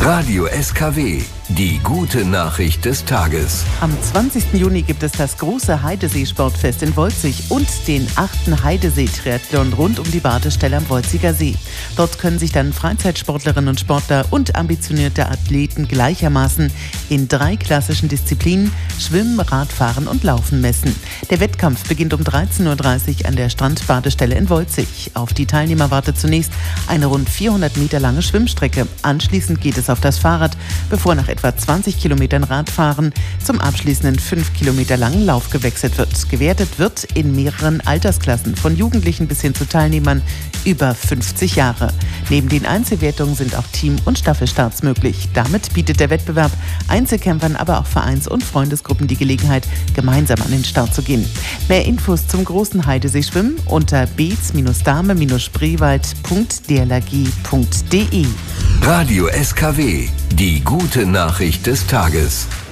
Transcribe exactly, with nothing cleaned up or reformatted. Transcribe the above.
Radio S K W, die gute Nachricht des Tages. Am zwanzigsten Juni gibt es das große Heidesee-Sportfest in Wolzig und den achten Heidesee-Triathlon rund um die Badestelle am Wolziger See. Dort können sich dann Freizeitsportlerinnen und Sportler und ambitionierte Athleten gleichermaßen in drei klassischen Disziplinen Schwimmen, Radfahren und Laufen messen. Der Wettkampf beginnt um dreizehn Uhr dreißig an der Strandbadestelle in Wolzig. Auf die Teilnehmer wartet zunächst eine rund vierhundert Meter lange Schwimmstrecke. Anschließend geht es auf das Fahrrad, bevor nach etwa zwanzig Kilometern Radfahren zum abschließenden fünf Kilometer langen Lauf gewechselt wird. Gewertet wird in mehreren Altersklassen, von Jugendlichen bis hin zu Teilnehmern über fünfzig Jahre. Neben den Einzelwertungen sind auch Team- und Staffelstarts möglich. Damit bietet der Wettbewerb Einzelkämpfern, aber auch Vereins- und Freundesgruppen die Gelegenheit, gemeinsam an den Start zu gehen. Mehr Infos zum großen Heidesee-Schwimmen unter beets-dame-spreewald punkt d l r g punkt d e. Radio S K W, die gute Nachricht des Tages.